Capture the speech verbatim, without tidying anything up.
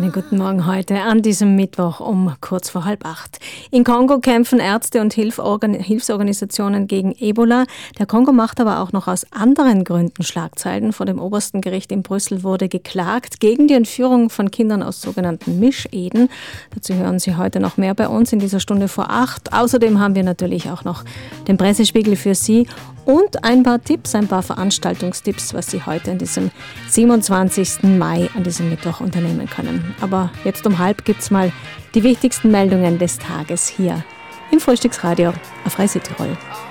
Einen guten Morgen heute an diesem Mittwoch um kurz vor halb acht. In Kongo kämpfen Ärzte und Hilfsorganisationen gegen Ebola. Der Kongo macht aber auch noch aus anderen Gründen Schlagzeilen. Vor dem obersten Gericht in Brüssel wurde geklagt gegen die Entführung von Kindern aus sogenannten Mischehen. Dazu hören Sie heute noch mehr bei uns in dieser Stunde vor acht. Außerdem haben wir natürlich auch noch den Pressespiegel für Sie und ein paar Tipps, ein paar Veranstaltungstipps, was Sie heute an diesem siebenundzwanzigsten Mai, an diesem Mittwoch unternehmen können. Aber jetzt um halb gibt's mal die wichtigsten Meldungen des Tages hier im Frühstücksradio auf Radio Südtirol.